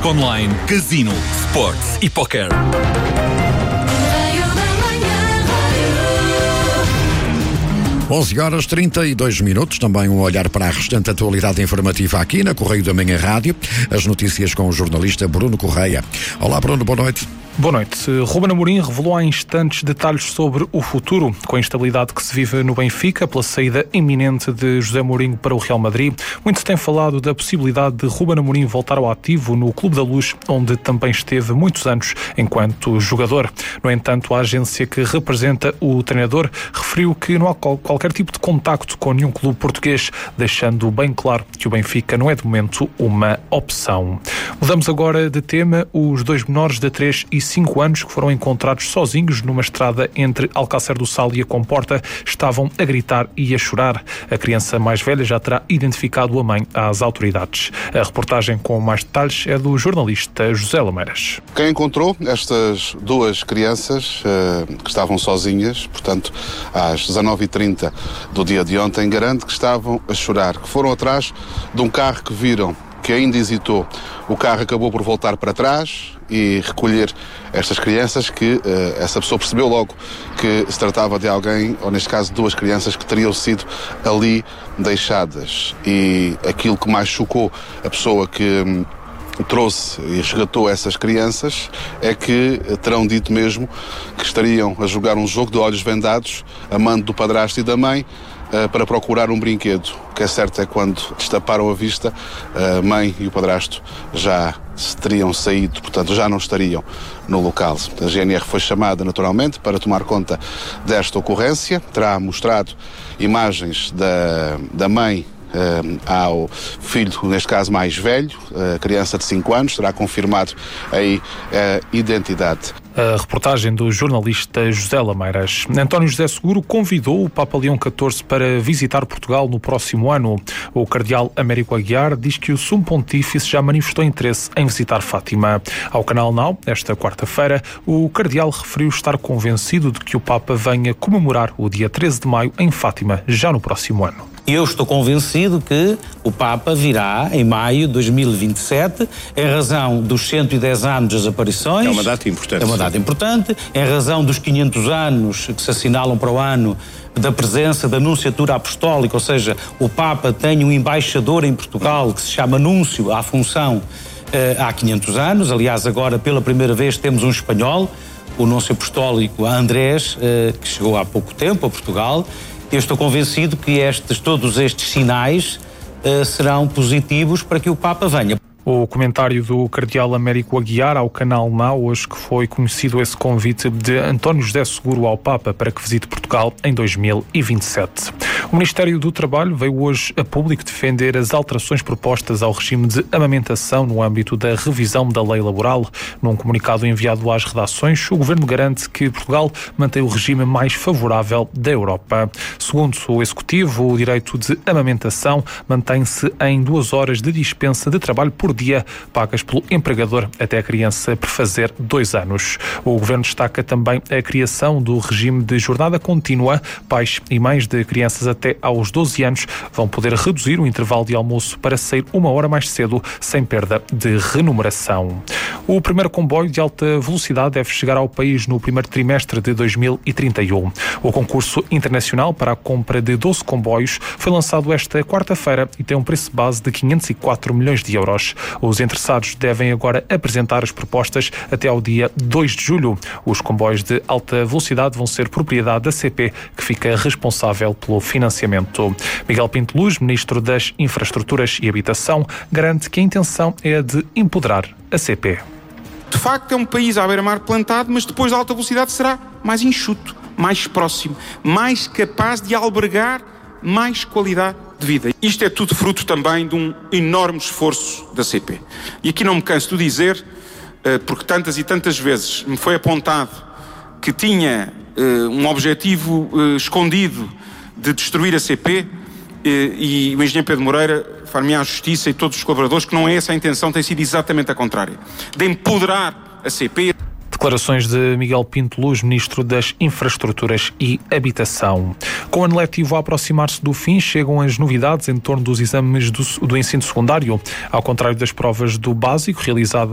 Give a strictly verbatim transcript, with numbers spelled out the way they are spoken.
Jogo online, casino, sports e póquer. onze horas trinta e dois minutos, também um olhar para a restante atualidade informativa aqui na Correio da Manhã Rádio. As notícias com o jornalista Bruno Correia. Olá Bruno, boa noite. Boa noite. Ruben Amorim revelou há instantes detalhes sobre o futuro, com a instabilidade que se vive no Benfica, pela saída iminente de José Mourinho para o Real Madrid. Muito se tem falado da possibilidade de Ruben Amorim voltar ao ativo no Clube da Luz, onde também esteve muitos anos enquanto jogador. No entanto, a agência que representa o treinador referiu que não há qualquer tipo de contacto com nenhum clube português, deixando bem claro que o Benfica não é de momento uma opção. Mudamos agora de tema. Os dois menores de três e cinco anos que foram encontrados sozinhos numa estrada entre Alcácer do Sal e a Comporta estavam a gritar e a chorar. A criança mais velha já terá identificado a mãe às autoridades. A reportagem com mais detalhes é do jornalista José Lameiras. Quem encontrou estas duas crianças uh, que estavam sozinhas, portanto, às dezanove e trinta do dia de ontem, garante que estavam a chorar, que foram atrás de um carro que viram que ainda hesitou. O carro acabou por voltar para trás e recolher estas crianças, que uh, essa pessoa percebeu logo que se tratava de alguém, ou neste caso duas crianças, que teriam sido ali deixadas. E aquilo que mais chocou a pessoa que um, trouxe e resgatou essas crianças é que terão dito mesmo que estariam a jogar um jogo de olhos vendados, amando do padrasto e da mãe, para procurar um brinquedo. O que é certo é que quando destaparam a vista, a mãe e o padrasto já teriam saído, portanto já não estariam no local. A G N R foi chamada naturalmente para tomar conta desta ocorrência, terá mostrado imagens da, da mãe Uh, ao filho, neste caso mais velho, a uh, criança de cinco anos, terá confirmado aí a uh, identidade. A reportagem do jornalista José Lameiras. António José Seguro convidou o Papa Leão catorze para visitar Portugal no próximo ano. O cardeal Américo Aguiar diz que o Sumo Pontífice já manifestou interesse em visitar Fátima. Ao Canal Now, esta quarta-feira, o cardeal referiu estar convencido de que o Papa venha comemorar o dia treze de maio em Fátima, já no próximo ano. Eu estou convencido que o Papa virá em maio de dois mil e vinte e sete, em razão dos cento e dez anos das aparições. É uma data importante. É uma data importante, em razão dos quinhentos anos que se assinalam para o ano da presença da Nunciatura Apostólica, ou seja, o Papa tem um embaixador em Portugal que se chama Núncio à função eh, há quinhentos anos. Aliás, agora pela primeira vez temos um espanhol, o Núncio Apostólico Andrés, eh, que chegou há pouco tempo a Portugal. Eu estou convencido que estes, todos estes sinais uh, serão positivos para que o Papa venha. O comentário do cardeal Américo Aguiar ao Canal Now, hoje que foi conhecido esse convite de António José Seguro ao Papa para que visite Portugal em dois mil e vinte e sete. O Ministério do Trabalho veio hoje a público defender as alterações propostas ao regime de amamentação no âmbito da revisão da lei laboral. Num comunicado enviado às redações, o Governo garante que Portugal mantém o regime mais favorável da Europa. Segundo o Executivo, o direito de amamentação mantém-se em duas horas de dispensa de trabalho por dia, pagas pelo empregador até a criança prefazer dois anos. O Governo destaca também a criação do regime de jornada contínua. Pais e mães de crianças até aos doze anos vão poder reduzir o intervalo de almoço para sair uma hora mais cedo, sem perda de remuneração. O primeiro comboio de alta velocidade deve chegar ao país no primeiro trimestre de dois mil e trinta e um. O concurso internacional para a compra de doze comboios foi lançado esta quarta-feira e tem um preço base de quinhentos e quatro milhões de euros. Os interessados devem agora apresentar as propostas até ao dia dois de julho. Os comboios de alta velocidade vão ser propriedade da C P, que fica responsável pelo financiamento. Miguel Pinto Luz, Ministro das Infraestruturas e Habitação, garante que a intenção é a de empoderar a C P. De facto, é um país à beira-mar plantado, mas depois da alta velocidade será mais enxuto, mais próximo, mais capaz de albergar mais qualidade de vida. Isto é tudo fruto também de um enorme esforço da C P. E aqui não me canso de dizer, porque tantas e tantas vezes me foi apontado que tinha um objetivo escondido de destruir a C P, e o engenheiro Pedro Moreira far-me à justiça e todos os colaboradores que não é essa a intenção, tem sido exatamente a contrária, de empoderar a C P. Declarações de Miguel Pinto Luz, Ministro das Infraestruturas e Habitação. Com o ano letivo a aproximar-se do fim, chegam as novidades em torno dos exames do, do ensino secundário. Ao contrário das provas do básico, realizadas